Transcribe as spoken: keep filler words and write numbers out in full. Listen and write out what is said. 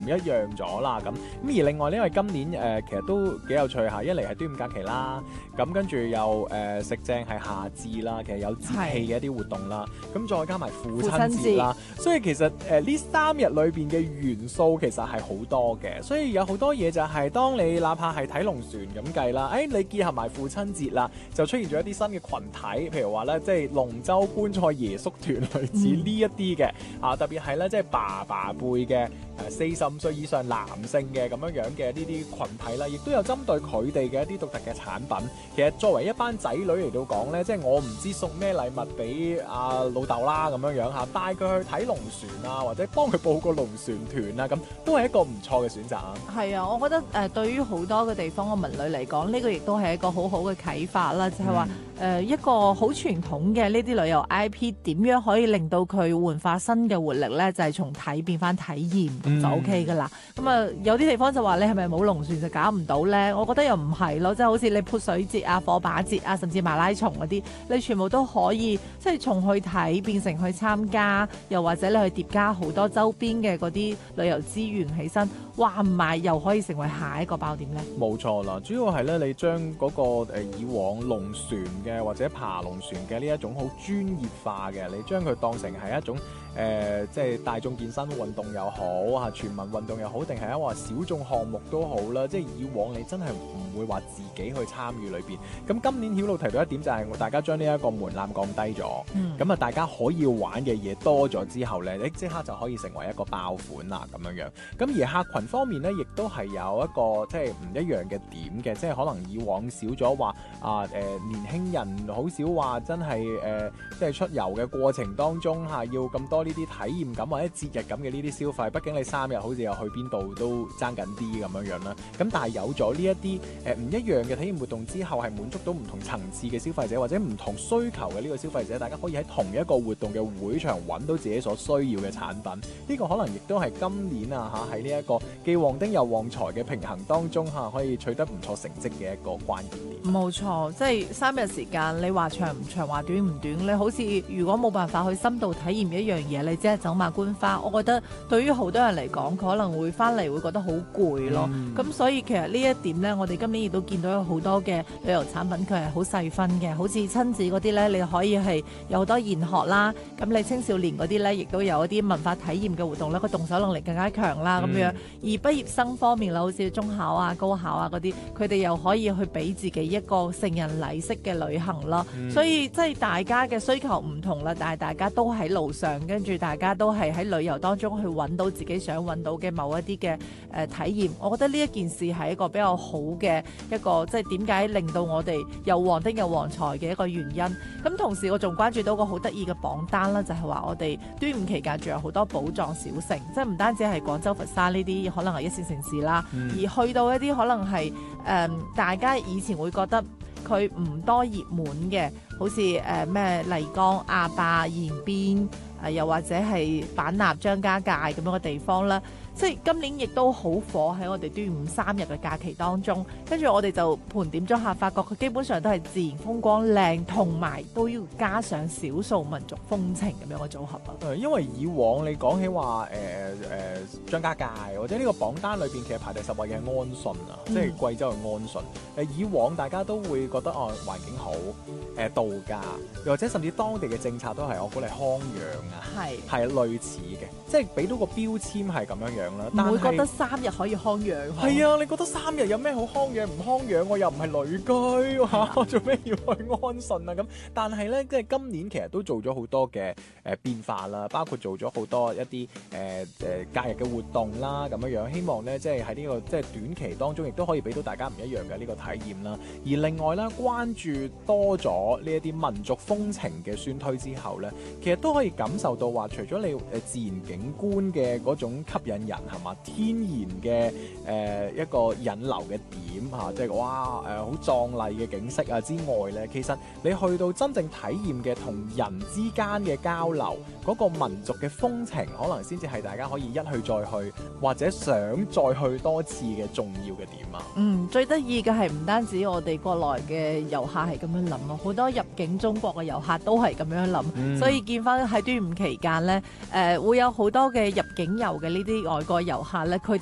唔一樣咗啦。咁咁而另外呢，因為今年誒、呃、其實都幾有趣嚇，一嚟係端午假期啦，咁跟住又誒、呃、食正係夏至啦，其實有節氣嘅一啲活動啦，咁再加埋父親節啦，所以其實誒呢、呃、三日裏邊嘅元素其實係好多嘅，所以有好多嘢就係當你哪怕係睇龍船咁計啦，誒、哎、你結合埋父親節啦，就出現咗一啲新嘅群體，譬如話咧即係龍舟觀賽爺叔團類似呢一啲嘅啊，特別係咧即係爸爸輩嘅誒四十五歲以上男性嘅咁樣樣嘅呢啲群體啦，亦都有針對佢哋嘅一啲獨特嘅產品。其實作為一班仔女嚟到講咧，即係我唔知送咩禮物俾阿老豆啦咁樣樣嚇，帶佢去睇龍船啊，或者幫佢報個龍船團啊，咁都係一個唔錯嘅選擇啊。 係啊，我覺得誒、呃、對於好多嘅地方嘅文旅嚟講，呢、這個亦都係一個好好嘅啟發啦，就係話誒一個好傳統嘅呢啲旅遊 I P 點樣可以令到佢煥發新嘅活力咧？就係、是、從睇變翻體驗、嗯、就 OK 噶啦。咁啊、呃、有啲地方就話你係咪冇龍船就搞唔到咧？我覺得又唔係咯，即、就、係、是、好似你潑水節啊、火把節啊，甚至馬拉松嗰啲，你全部都可以即係從去睇變成去參加，又或者你去疊加好多周邊嘅嗰啲旅遊資源起身，話唔埋又可以成為下一個爆點咧。 冇錯啦，主要係咧你將嗰、那個、呃、以往龍船嘅或者爬龍船嘅呢一種好專業化嘅，你將佢當成係一種誒、呃、即係大眾健身運動又好嚇，全民運動又好，定係一話小眾項目都好啦。即係以往你真係唔會話自己去參與裏邊。咁今年曉露提到一點就係大家將呢一個門檻降低咗，咁啊、嗯、大家可以玩嘅嘢多咗之後咧，你即刻就可以成為一個爆款啦咁樣樣。咁而客群方面咧，亦都係有一個即係唔一樣嘅點嘅，即係可能以往少咗話啊誒年輕人好少話真係誒、呃、即係出遊嘅過程當中嚇、啊、要咁多呢啲體驗感或者節日感嘅呢啲消費，畢竟你三日好似又去邊度都爭緊啲咁樣樣啦。咁但係有咗呢一啲誒唔一樣嘅體驗活動之後，係滿足到唔同層次嘅消費者或者唔同需求嘅呢個消費者，大家可以喺同一個活動嘅會場揾到自己所需要嘅產品。呢、這個可能亦都係今年啊嚇喺呢一個既旺丁又旺財嘅平衡當中嚇、啊，可以取得唔錯成績嘅一個關鍵點。 冇錯，即係三日時間，你話長唔長，話短唔短，你好似如果冇辦法去深度體驗一樣嘢，你只係走馬觀花，我覺得對於好多人嚟講，可能會翻嚟會覺得好攰咯。咁、嗯、所以其實呢一點呢，我哋今年亦都見到有好多嘅旅遊產品，佢係好細分嘅，好似親子嗰啲呢，你可以係有好多研學啦。咁你青少年嗰啲呢，亦都有一啲文化體驗嘅活動咧，個動手能力更加強啦咁、嗯、樣。而畢業生方面啦，好似中考啊、高考啊嗰啲，佢哋又可以去俾自己一個成人禮式嘅旅行咯。嗯、所以即係大家嘅需求唔同啦，但係大家都喺路上，跟住大家都係喺旅遊當中去揾到自己想揾到嘅某一啲嘅誒體驗。我覺得呢一件事係一個比較好嘅一個，即係點解令到我哋又旺丁又旺財嘅一個原因。咁同時我仲關注到個好得意嘅榜單啦，就係、是、話我哋端午期間仲有好多寶藏小城，即係唔單止係廣州、佛山呢啲可能係一線城市啦，嗯、而去到一啲可能係誒、呃、大家以前會覺得佢唔多熱門嘅，好似誒咩麗江、亞壩、延邊，誒、呃、又或者係版納、張家界咁樣嘅地方啦。即係今年亦都好火喺我哋端午三日嘅假期當中，跟住我哋就盤點咗下，發覺佢基本上都係自然風光靚，同埋都要加上少數民族風情咁樣嘅組合啊。 誒，因為以往你講起話誒誒張家界或者呢個榜單裏邊，其實排第十位嘅係安順啊，嗯、即係貴州嘅安順。誒，以往大家都會覺得哦環境好，誒、呃、度假，又或者甚至當地嘅政策都係我估嚟康養啊，係係是類似嘅，即係俾到個標籤係咁樣樣。 唔會覺得三日可以康養。 係啊，你覺得三日有咩好康養？唔康養，我又唔係旅居嚇，我做咩要去安順啊？咁但係咧，即係今年其實都做咗好多嘅誒變化啦，包括做咗好多一啲誒誒假日嘅活動啦，咁樣樣希望咧，即係喺呢個即係短期當中，亦都可以俾到大家唔一樣嘅呢個體驗啦。而另外咧，關注多咗呢一啲民族風情嘅宣推之後咧，其實都可以感受到話，除咗你誒自然景觀嘅嗰種吸引人係嘛，天然嘅誒、呃、一個引流嘅點嚇、啊，即係哇誒好、呃、壯麗嘅景色啊之外咧，其實你去到真正體驗嘅同人之間嘅交流，嗰、那個民族嘅風情，可能先至係大家可以一去再去，或者想再去多次嘅重要嘅點啊。 嗯，最得意嘅係唔單止我哋國內嘅遊客係咁樣諗咯，好好多入境中國嘅遊客都係咁樣諗， 嗯所以見翻喺端午期間咧，誒、會有好多嘅入境遊嘅呢啲外國遊客咧，佢哋